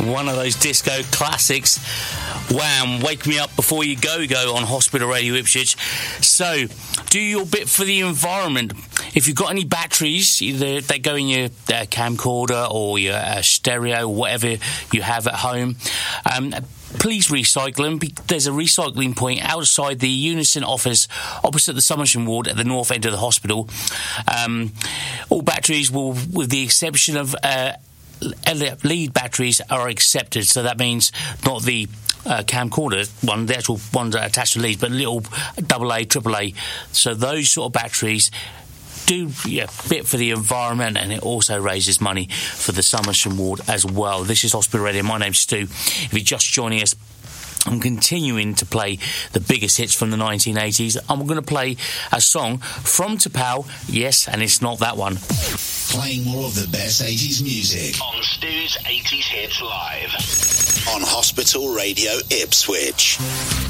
One of those disco classics. Wham! Wake Me Up Before You Go on Hospital Radio Ipswich. So, do your bit for the environment. If you've got any batteries, either they go in your camcorder or your stereo, whatever you have at home, please recycle them. There's a recycling point outside the Unison office opposite the Somersham ward at the north end of the hospital. All batteries will, with the exception of lead batteries, are accepted. So that means not the camcorder one, the actual ones that are attached to leads, but little AA, AAA. So those sort of batteries do bit for the environment, and it also raises money for the Somersham ward as well. This is Hospital Radio. My name's Stu. If you're just joining us, I'm continuing to play the biggest hits from the 1980s. I'm going to play a song from T'Pau. Yes, and it's not that one. Playing more of the best 80s music on Stu's 80s Hits Live on Hospital Radio Ipswich.